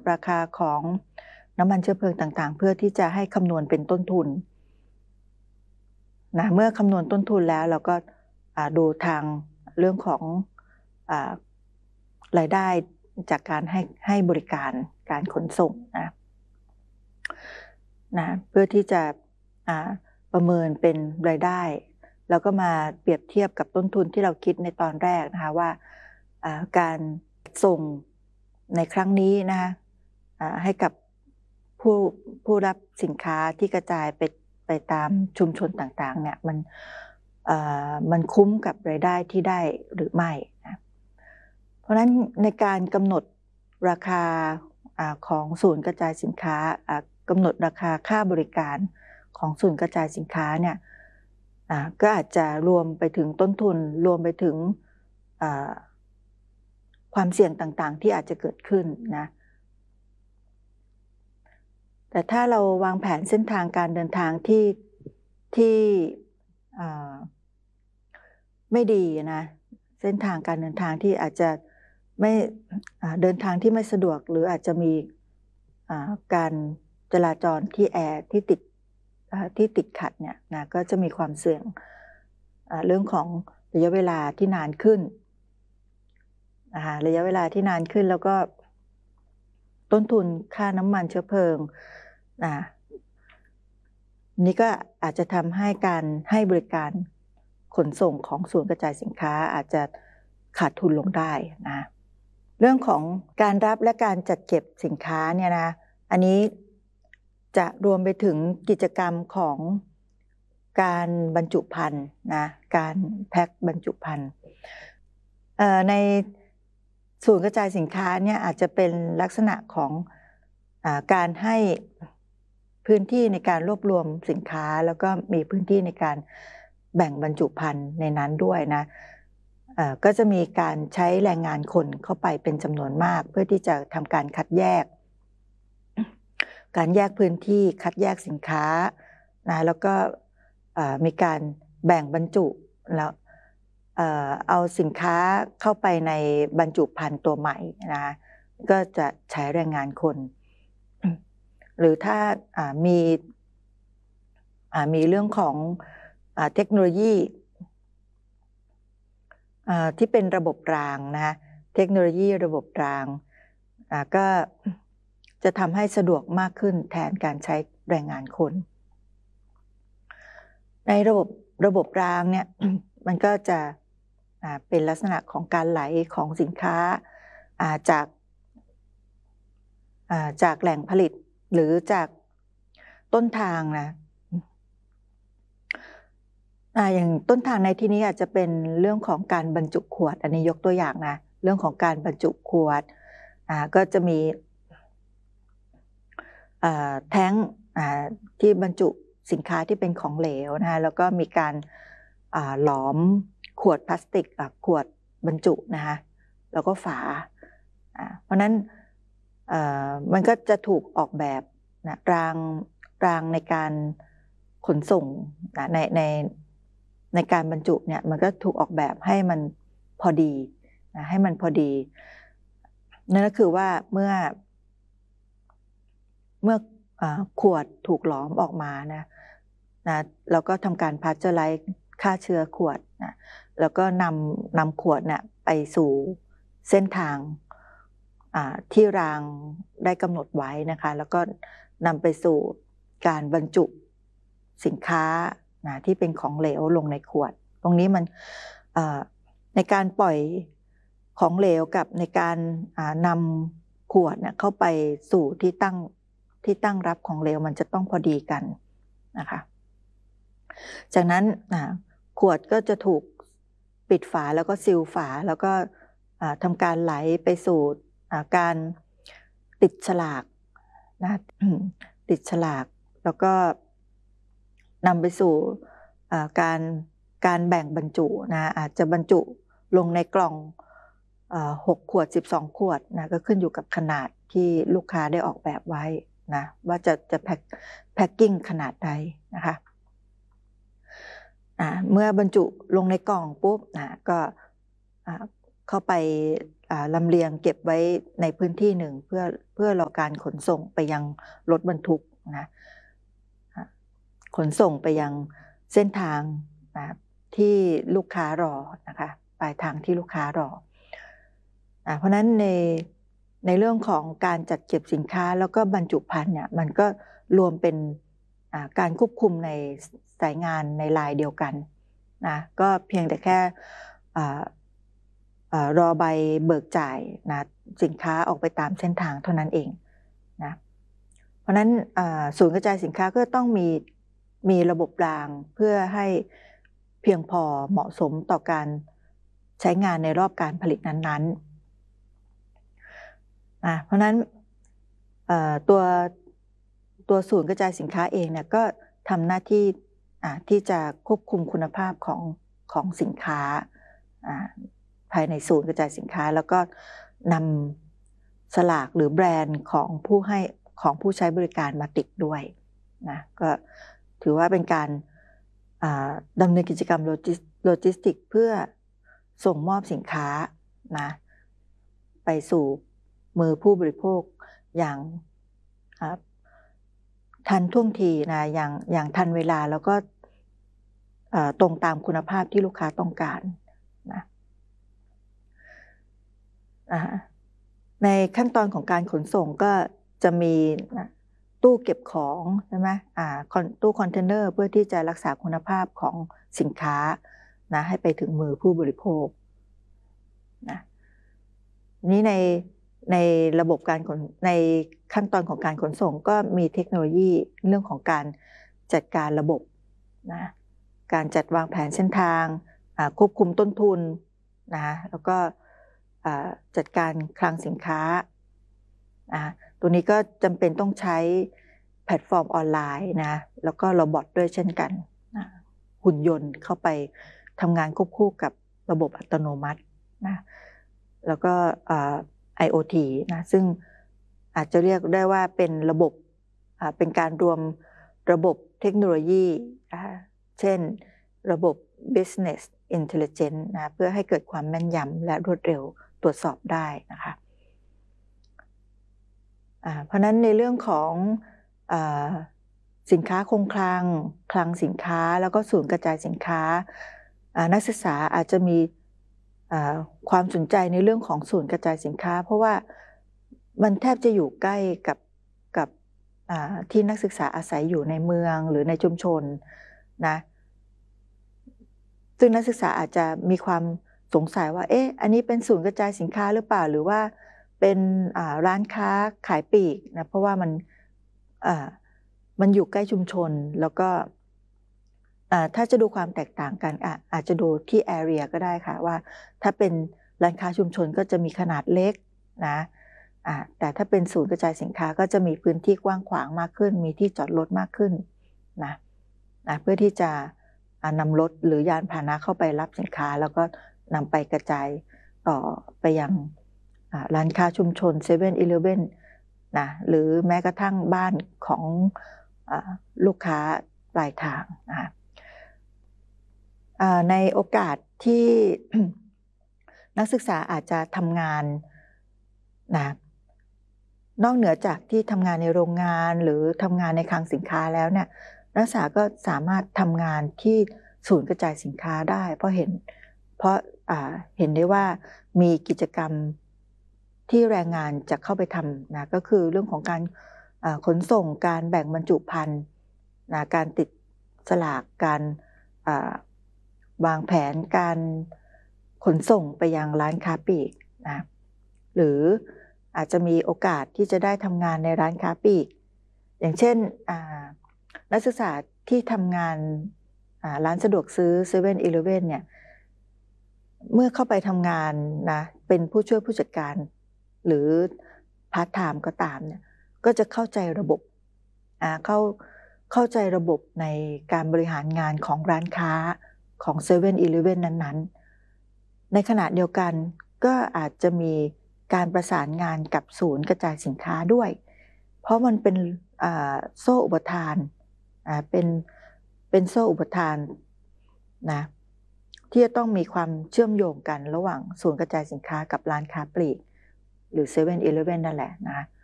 ราคาของน้ำมันเชื้อเพลิงต่างๆเพื่อที่จะให้คำนวณเป็นต้นทุนนะเมื่อคำนวณต้นทุนแล้วเราก็ดูทางเรื่องของรายได้จากการให้บริการการขนส่งนะเพื่อที่จะประเมินเป็นรายได้แล้วก็มาเปรียบเทียบกับต้นทุนที่เราคิดในตอนแรกนะคะว่าการส่งในครั้งนี้นะคะให้กับผู้รับสินค้าที่กระจายไปตามชุมชนต่างๆเนี่ยมันคุ้มกับรายได้ที่ได้หรือไม่นะเพราะฉะนั้นในการกำหนดราคาของศูนย์กระจายสินค้ากำหนดราคาค่าบริการของศูนย์กระจายสินค้าเนี่ยก็อาจจะรวมไปถึงต้นทุนรวมไปถึงความเสี่ยงต่างๆที่อาจจะเกิดขึ้นนะแต่ถ้าเราวางแผนเส้นทางการเดินทางที่ไม่ดีนะเส้นทางการเดินทางที่อาจจะไม่เดินทางที่ไม่สะดวกหรืออาจจะมีการจราจรที่ติดขัดเนี่ยนะก็จะมีความเสี่ยงเรื่องของระยะเวลาที่นานขึ้นระยะเวลาที่นานขึ้นแล้วก็ต้นทุนค่าน้ำมันเชื้อเพลิงนี่ก็อาจจะทำให้การให้บริการขนส่งของศูนย์กระจายสินค้าอาจจะขาดทุนลงได้นะเรื่องของการรับและการจัดเก็บสินค้าเนี่ยนะอันนี้จะรวมไปถึงกิจกรรมของการบรรจุภัณฑ์นะการแพ็คบรรจุภัณฑ์ในศูนย์กระจายสินค้าเนี่ยอาจจะเป็นลักษณะของการให้พื้นที่ในการรวบรวมสินค้าแล้วก็มีพื้นที่ในการแบ่งบรรจุภัณฑ์ในนั้นด้วยนะก็จะมีการใช้แรงงานคนเข้าไปเป็นจำนวนมากเพื่อที่จะทำการคัดแยกพื้นที่คัดแยกสินค้านะแล้วก็มีการแบ่งบรรจุแล้วเอาสินค้าเข้าไปในบรรจุภัณฑ์ตัวใหม่นะก็จะใช้แรงงานคนหรือถ้ามีเรื่องของเทคโนโลยีที่เป็นระบบรางนะเทคโนโลยีระบบรางก็จะทำให้สะดวกมากขึ้นแทนการใช้แรงงานคนในระบบรางเนี่ยมันก็จะเป็นลักษณะของการไหลของสินค้าจากแหล่งผลิตหรือจากต้นทางนะอย่างต้นทางในที่นี้อาจจะเป็นเรื่องของการบรรจุขวดอันนี้ยกตัวอย่างนะเรื่องของการบรรจุขวดก็จะมีแท้งที่บรรจุสินค้าที่เป็นของเหลวนะแล้วก็มีการหลอมขวดพลาสติกขวดบรรจุนะคะแล้วก็ฝาเพราะนั้นมันก็จะถูกออกแบบนะรางในการขนส่งนะในการบรรจุเนี่ยมันก็ถูกออกแบบให้มันพอดีนะให้มันพอดีนั่นก็คือว่าเมื่อขวดถูกหลอมออกมานะเราก็ทำการพาสเจอร์ไลซ์ฆ่าเชื้อขวดนะแล้วก็นำขวดเนี่ยไปสู่เส้นทางที่รางได้กำหนดไว้นะคะแล้วก็นำไปสู่การบรรจุสินค้านะที่เป็นของเหลวลงในขวดตรงนี้มันในการปล่อยของเหลวกับในการนำขวดเนี่ยเข้าไปสู่ที่ตั้งรับของเหลวมันจะต้องพอดีกันนะคะจากนั้นขวดก็จะถูกปิดฝาแล้วก็ซีลฝาแล้วก็ทำการไหลไปสู่การติดฉลากนะติดฉลากแล้วก็นำไปสู่การแบ่งบรรจุนะอาจจะบรรจุลงในกล่อง6 ขวด 12 ขวดนะก็ขึ้นอยู่กับขนาดที่ลูกค้าได้ออกแบบไว้นะว่าจะแพ็คกิ้งขนาดใดนะคะเมื่อบรรจุลงในกล่องปุ๊บก็เข้าไปลำเลียงเก็บไว้ในพื้นที่หนึ่งเพื่อรอการขนส่งไปยังรถบรรทุกนะขนส่งไปยังเส้นทางนะที่ลูกค้ารอนะคะปลายทางที่ลูกค้ารอเพราะนั้นในเรื่องของการจัดเก็บสินค้าแล้วก็บรรจุภัณฑ์เนี่ยมันก็รวมเป็นการควบคุมในสายงานในลายเดียวกันนะก็เพียงแต่แค่รอใบเบิกจ่ายนะสินค้าออกไปตามเส้นทางเท่านั้นเองนะเพราะนั้นศูนย์กระจายสินค้าก็ต้องมีระบบรางเพื่อให้เพียงพอเหมาะสมต่อการใช้งานในรอบการผลิตนั้นๆเพราะนั้นตัวศูนย์กระจายสินค้าเองเนี่ยก็ทำหน้าที่ที่จะควบคุมคุณภาพของสินค้าภายในศูนย์กระจายสินค้าแล้วก็นำสลากหรือแบรนด์ของผู้ใช้บริการมาติดด้วยนะก็ถือว่าเป็นการดำเนินกิจกรรมโลจิสติกเพื่อส่งมอบสินค้านะไปสู่มือผู้บริโภคอย่างทันท่วงทีนะอย่างทันเวลาแล้วก็ตรงตามคุณภาพที่ลูกค้าต้องการนะในขั้นตอนของการขนส่งก็จะมีตู้เก็บของใช่ไหมตู้คอนเทนเนอร์เพื่อที่จะรักษาคุณภาพของสินค้านะให้ไปถึงมือผู้บริโภคนะนี้ในระบบการในขั้นตอนของการขนส่งก็มีเทคโนโลยีเรื่องของการจัดการระบบนะการจัดวางแผนเส้นทางควบคุมต้นทุนนะแล้วก็จัดการคลังสินค้าตัวนี้ก็จำเป็นต้องใช้แพลตฟอร์มออนไลน์นะแล้วก็โรบอทด้วยเช่นกันหุ่นยนต์เข้าไปทำงานควบคู่กับระบบอัตโนมัตินะแล้วก็IoT นะซึ่งอาจจะเรียกได้ว่าเป็นระบบเป็นการรวมระบบเทคโนโลยีเช่นระบบ Business Intelligence นะเพื่อให้เกิดความแม่นยำและรวดเร็วตรวจสอบได้นะคะเพราะนั้นในเรื่องของสินค้าคงคลังสินค้าแล้วก็ศูนย์กระจายสินค้านักศึกษาอาจจะมีความสนใจในเรื่องของศูนย์กระจายสินค้าเพราะว่ามันแทบจะอยู่ใกล้กับที่นักศึกษาอาศัยอยู่ในเมืองหรือในชุมชนนะซึ่งนักศึกษาอาจจะมีความสงสัยว่าอันนี้เป็นศูนย์กระจายสินค้าหรือเปล่าหรือว่าเป็นร้านค้าขายปลีกนะเพราะว่ามันอยู่ใกล้ชุมชนแล้วก็ถ้าจะดูความแตกต่างกันอาจจะดูที่ area ก็ได้ค่ะว่าถ้าเป็นร้านค้าชุมชนก็จะมีขนาดเล็กนะแต่ถ้าเป็นศูนย์กระจายสินค้าก็จะมีพื้นที่กว้างขวางมากขึ้นมีที่จอดรถมากขึ้นนะเพื่อที่จะนำรถหรือยานพาหนะเข้าไปรับสินค้าแล้วก็นำไปกระจายต่อไปยังร้านค้าชุมชน 7-Eleven นะหรือแม้กระทั่งบ้านของลูกค้าปลายทางนะคะในโอกาสที่ นักศึกษาอาจจะทำงานนะนอกเหนือจากที่ทำงานในโรงงานหรือทำงานในคลังสินค้าแล้วเนี่ยนักศึกษาก็สามารถทำงานที่ศูนย์กระจายสินค้าได้เพราะเห็นได้ว่ามีกิจกรรมที่แรงงานจะเข้าไปทำนะก็คือเรื่องของการขนส่งการแบ่งบรรจุภัณฑ์นะการติดสลากการวางแผนการขนส่งไปยังร้านค้าปลีกนะหรืออาจจะมีโอกาสที่จะได้ทำงานในร้านค้าปลีกอย่างเช่นนักศึกษาที่ทำงานร้านสะดวกซื้อ 7-Eleven เนี่ยเมื่อเข้าไปทำงานนะเป็นผู้ช่วยผู้จัดการหรือพาร์ทไทม์ก็ตามเนี่ยก็จะเข้าใจระบบเข้าใจระบบในการบริหารงานของร้านค้าของ 7-Eleven นั้นๆในขณะเดียวกันก็อาจจะมีการประสานงานกับศูนย์กระจายสินค้าด้วยเพราะมันเป็นโซ่อุปทานเป็นโซ่อุปทานนะที่จะต้องมีความเชื่อมโยงกันระหว่างศูนย์กระจายสินค้ากับร้านค้าปลีกหรือ7-Eleven นั่นแหละนะคะ